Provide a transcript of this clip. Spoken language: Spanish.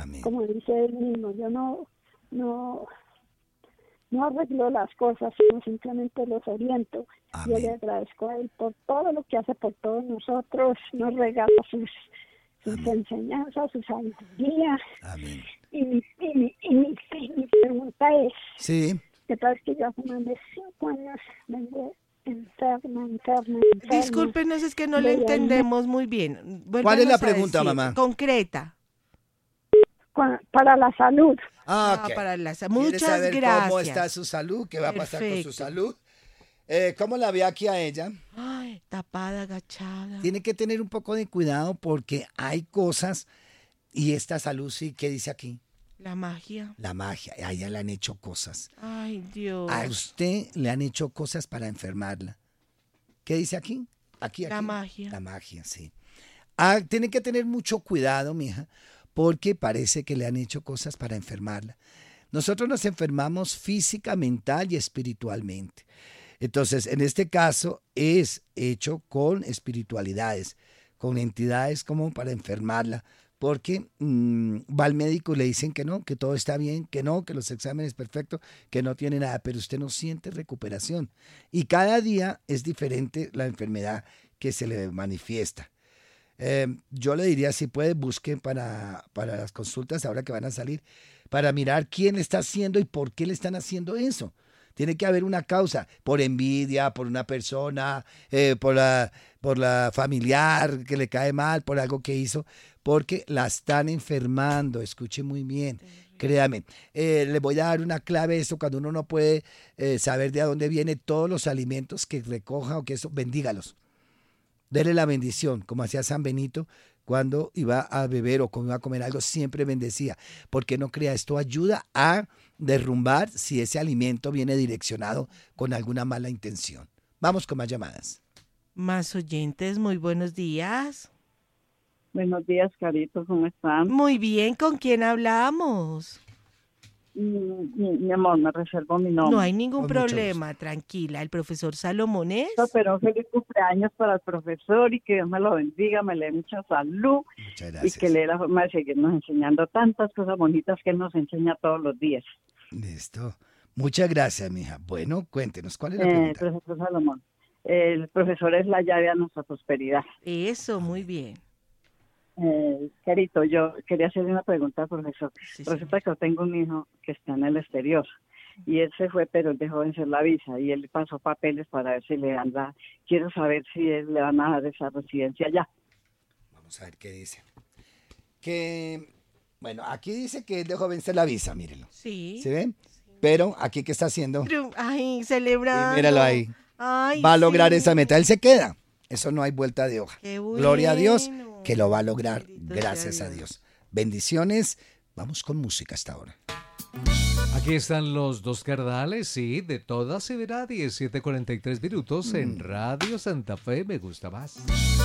Amén. Como dice él mismo, yo no arreglo las cosas, sino simplemente los oriento. Amén. Yo le agradezco a él por todo lo que hace por todos nosotros, nos regala sus enseñanzas, su sabiduría. Amén. Y mi pregunta es, Sí. que tal que yo hace más de 5 años vengo enferma. Discúlpenos, es que no le Voy a ir entendemos muy bien. ¿Cuál es la Vuélvanos a pregunta, decir, mamá? concreta. para la salud. Ok. Para ¿Quiere muchas saber gracias. cómo está su salud? ¿Qué va a pasar con su Perfecto. salud? ¿Cómo la ve aquí a ella? Ay, tapada, agachada. Tiene que tener un poco de cuidado porque hay cosas, y esta salud sí, ¿qué dice aquí? La magia. La magia, a ella le han hecho cosas. Ay, Dios. A usted le han hecho cosas para enfermarla. ¿Qué dice aquí? Aquí. La magia. La magia, sí. Tiene que tener mucho cuidado, mija, porque parece que le han hecho cosas para enfermarla. Nosotros nos enfermamos física, mental y espiritualmente. Entonces, en este caso, es hecho con espiritualidades, con entidades como para enfermarla, porque va al médico y le dicen que no, que todo está bien, que no, que los exámenes perfectos, que no tiene nada, pero usted no siente recuperación. Y cada día es diferente la enfermedad que se le manifiesta. Yo le diría, si puede, busque para las consultas ahora que van a salir, para mirar quién le está haciendo y por qué le están haciendo eso. Tiene que haber una causa, por envidia, por una persona, por la familiar que le cae mal, por algo que hizo, porque la están enfermando. Escuche muy bien, créame. Le voy a dar una clave a esto: cuando uno no puede saber de dónde vienen todos los alimentos que recoja o que eso, bendígalos. Dele la bendición, como hacía San Benito cuando iba a beber o cuando iba a comer algo, siempre bendecía. Porque no crea, esto ayuda a derrumbar si ese alimento viene direccionado con alguna mala intención. Vamos con más llamadas. Más oyentes, muy buenos días. Buenos días, Carito, ¿cómo están? Muy bien, ¿con quién hablamos? Mi amor, me reservo mi nombre. No hay ningún Con mucho problema, tranquila. ¿El profesor Salomón es? Pero un feliz cumpleaños para el profesor y que Dios me lo bendiga, me le dé mucha salud Muchas y gracias. que le dé la forma de seguirnos enseñando tantas cosas bonitas que él nos enseña todos los días. Listo. Muchas gracias, mija. Bueno, cuéntenos, ¿cuál es la pregunta? Profesor Salomón, el profesor es la llave a nuestra prosperidad. Eso, muy bien. Carito, yo quería hacerle una pregunta al profesor. Sí, Resulta que yo tengo un hijo que está en el exterior y él se fue, pero él dejó de vencer la visa y él pasó papeles para ver si le dan quiero saber si le van a dar esa residencia allá. Vamos a ver qué dice. Bueno, aquí dice que él dejó vencer la visa, mírenlo. Sí. ¿Se ven? Pero aquí, ¿qué está haciendo? Ay, Y celebrando. míralo ahí. Ay, Va a lograr sí. esa meta. Él se queda. Eso no hay vuelta de hoja. Qué bueno. Gloria a Dios que lo va a lograr. Bendito Gracias sea a Dios. Dios. Bendiciones. Vamos con música hasta ahora. Aquí están los dos carnales, sí, de toda se verá, 17:43 minutos en Radio Santa Fe, me gusta más.